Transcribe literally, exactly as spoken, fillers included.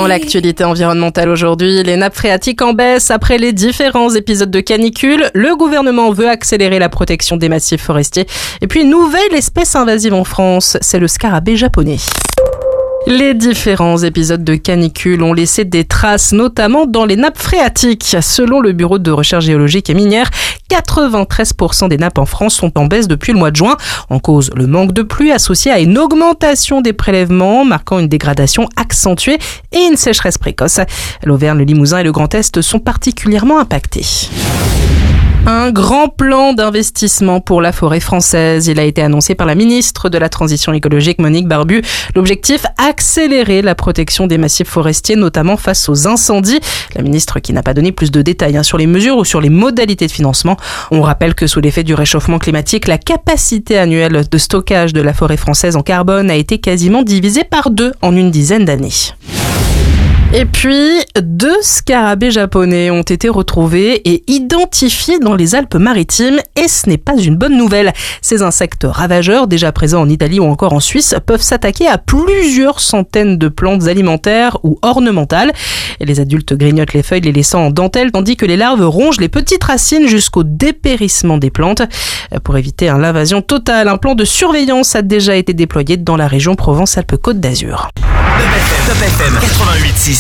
Dans l'actualité environnementale aujourd'hui, les nappes phréatiques en baisse après les différents épisodes de canicule. Le gouvernement veut accélérer la protection des massifs forestiers. Et puis, nouvelle espèce invasive en France, c'est le scarabée japonais. Les différents épisodes de canicule ont laissé des traces, notamment dans les nappes phréatiques. Selon le Bureau de recherche géologique et minière, quatre-vingt-treize pour cent des nappes en France sont en baisse depuis le mois de juin. En cause, le manque de pluie associé à une augmentation des prélèvements, marquant une dégradation accentuée et une sécheresse précoce. L'Auvergne, le Limousin et le Grand Est sont particulièrement impactés. Un grand plan d'investissement pour la forêt française. Il a été annoncé par la ministre de la Transition écologique, Monique Barbu. L'objectif, accélérer la protection des massifs forestiers, notamment face aux incendies. La ministre qui n'a pas donné plus de détails hein, sur les mesures ou sur les modalités de financement. On rappelle que sous l'effet du réchauffement climatique, la capacité annuelle de stockage de la forêt française en carbone a été quasiment divisée par deux en une dizaine d'années. Et puis, deux scarabées japonais ont été retrouvés et identifiés dans les Alpes-Maritimes et ce n'est pas une bonne nouvelle. Ces insectes ravageurs, déjà présents en Italie ou encore en Suisse, peuvent s'attaquer à plusieurs centaines de plantes alimentaires ou ornementales. Et les adultes grignotent les feuilles, les laissant en dentelle, tandis que les larves rongent les petites racines jusqu'au dépérissement des plantes. Pour éviter hein, l'invasion totale, un plan de surveillance a déjà été déployé dans la région Provence-Alpes-Côte d'Azur. Top F M quatre-vingt-huit six